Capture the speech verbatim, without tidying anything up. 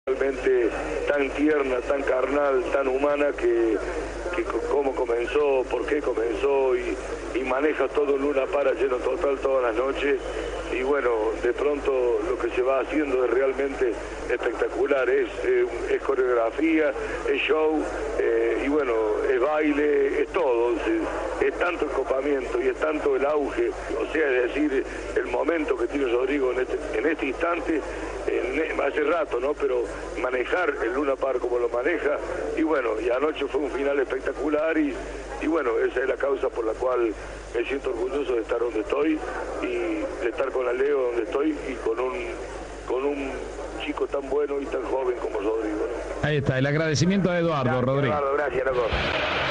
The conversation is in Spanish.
realmente tan tierna, tan carnal, tan humana que, que cómo comenzó, por qué comenzó y, y maneja todo Luna Park lleno total todas las noches y bueno, de pronto lo que se va haciendo es realmente espectacular, es, eh, es coreografía, es show eh, y bueno, es baile, es todo, es, es tanto el copamiento y es tanto el auge, o sea, es decir, el momento que tiene Rodrigo en este, en este instante, en, hace rato, ¿no? Pero manejar el Luna Park como lo maneja y bueno, y anoche fue un final espectacular y, y bueno, esa es la causa por la cual me siento orgulloso de estar donde estoy y de estar con la Leo donde estoy y con un con un chico tan bueno y tan joven como Rodrigo, ¿no? Ahí está, el agradecimiento a Eduardo, Gracias, Rodrigo. Eduardo, gracias, loco.